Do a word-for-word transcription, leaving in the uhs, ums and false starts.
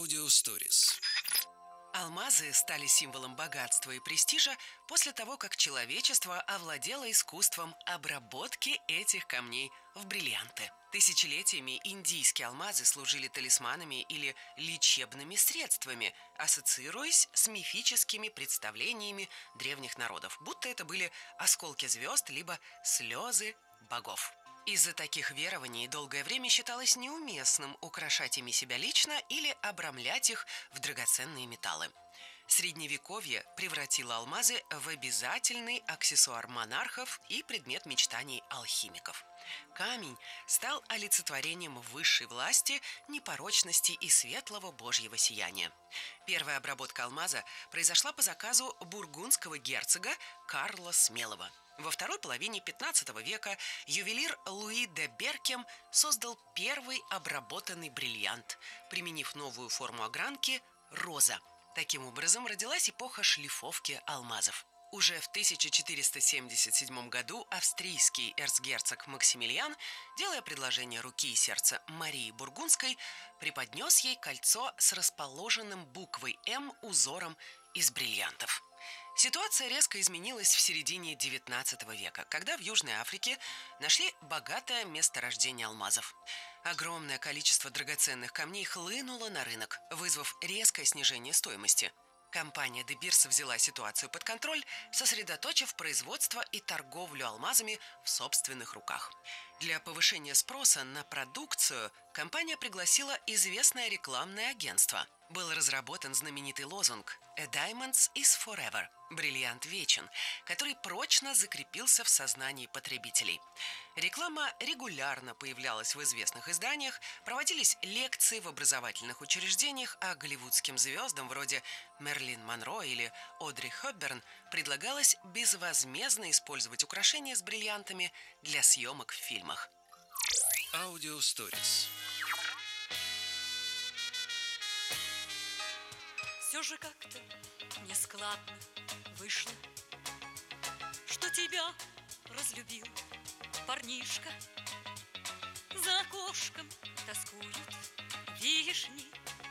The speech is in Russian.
Аудиосторис. Алмазы стали символом богатства и престижа после того, как человечество овладело искусством обработки этих камней в бриллианты. Тысячелетиями индийские алмазы служили талисманами или лечебными средствами, ассоциируясь с мифическими представлениями древних народов, будто это были осколки звезд либо слезы богов. Из-за таких верований долгое время считалось неуместным украшать ими себя лично или обрамлять их в драгоценные металлы. Средневековье превратило алмазы в обязательный аксессуар монархов и предмет мечтаний алхимиков. Камень стал олицетворением высшей власти, непорочности и светлого божьего сияния. Первая обработка алмаза произошла по заказу бургундского герцога Карла Смелого. Во второй половине пятнадцатого века ювелир Луи де Беркем создал первый обработанный бриллиант, применив новую форму огранки – роза. Таким образом родилась эпоха шлифовки алмазов. Уже в тысяча четыреста семьдесят седьмом году австрийский эрцгерцог Максимилиан, делая предложение руки и сердца Марии Бургундской, преподнес ей кольцо с расположенным буквой «М» узором из бриллиантов. Ситуация резко изменилась в середине девятнадцатого века, когда в Южной Африке нашли богатое месторождение алмазов. Огромное количество драгоценных камней хлынуло на рынок, вызвав резкое снижение стоимости. Компания De Beers взяла ситуацию под контроль, сосредоточив производство и торговлю алмазами в собственных руках. Для повышения спроса на продукцию компания пригласила известное рекламное агентство. Был разработан знаменитый лозунг «A diamond is forever» – «Бриллиант вечен», который прочно закрепился в сознании потребителей. Реклама регулярно появлялась в известных изданиях, проводились лекции в образовательных учреждениях, а голливудским звездам вроде Мерлин Монро или Одри Хепберн предлагалось безвозмездно использовать украшения с бриллиантами для съемок в фильмах. Аудиосторис. Все же как-то нескладно вышло, что тебя разлюбил парнишка. За окошком тоскуют вишни,